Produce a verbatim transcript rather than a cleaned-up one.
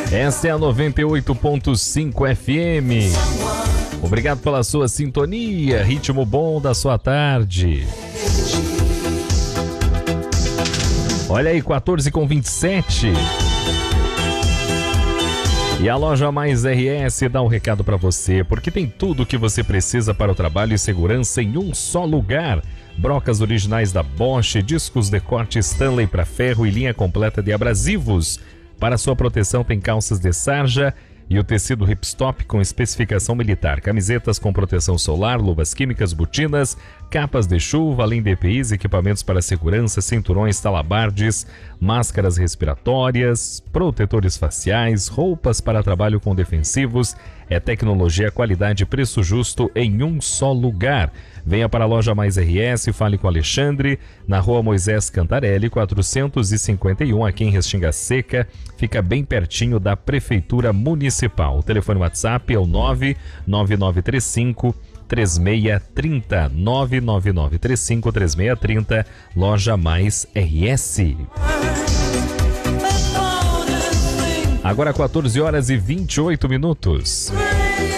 Essa é a noventa e oito ponto cinco F M. Obrigado pela sua sintonia, ritmo bom da sua tarde. Olha aí, quatorze com vinte e sete. E a Loja Mais R S dá um recado para você, porque tem tudo o que você precisa para o trabalho e segurança em um só lugar. Brocas originais da Bosch, discos de corte Stanley para ferro e linha completa de abrasivos. Para sua proteção tem calças de sarja e o tecido Ripstop com especificação militar. Camisetas com proteção solar, luvas químicas, botinas, capas de chuva, além de E P Is, equipamentos para segurança, cinturões, talabardes, máscaras respiratórias, protetores faciais, roupas para trabalho com defensivos. É tecnologia, qualidade e preço justo em um só lugar. Venha para a Loja Mais R S, fale com Alexandre, na Rua Moisés Cantarelli, quatrocentos e cinquenta e um, aqui em Restinga Seca. Fica bem pertinho da Prefeitura Municipal. O telefone WhatsApp é o nove nove nove três cinco três seis três zero, nove nove nove três cinco três seis três zero, Loja Mais R S. Agora quatorze horas e vinte e oito minutos.